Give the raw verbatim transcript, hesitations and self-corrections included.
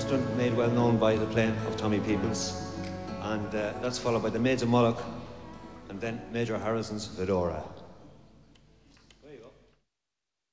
Western made well known by the playing of Tommy Peoples. And uh, that's followed by the Maids of Moloch and then Major Harrison's Fedora.